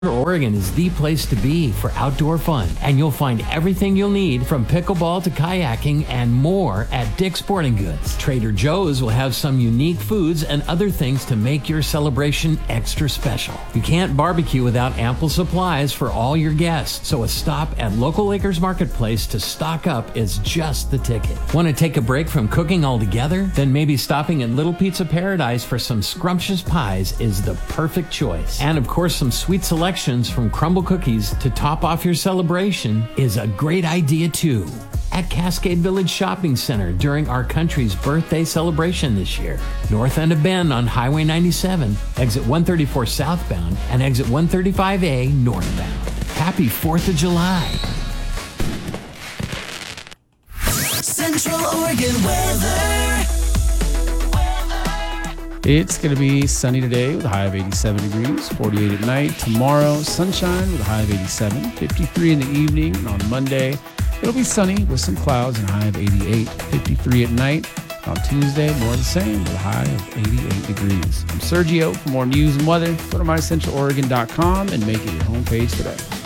Oregon is the place to be for outdoor fun, and you'll find everything you'll need from pickleball to kayaking and more at Dick's Sporting Goods. Trader Joe's will have some unique foods and other things to make your celebration extra special. You can't barbecue without ample supplies for all your guests, so a stop at local Acres Marketplace to stock up is just the ticket. Want to take a break from cooking altogether? Then maybe stopping at Little Pizza Paradise for some scrumptious pies is the perfect choice. And of course, some sweet selections from crumble cookies to top off your celebration is a great idea too. At Cascade Village Shopping Center during our country's birthday celebration this year. North end of Bend on Highway 97, exit 134 southbound and exit 135A northbound. Happy 4th of July. Central Oregon weather. It's going to be sunny today with a high of 87 degrees, 48 at night. Tomorrow, sunshine with a high of 87, 53 in the evening. And on Monday, it'll be sunny with some clouds and a high of 88, 53 at night. On Tuesday, more of the same with a high of 88 degrees. I'm Sergio. For more news and weather, go to mycentraloregon.com and make it your homepage today.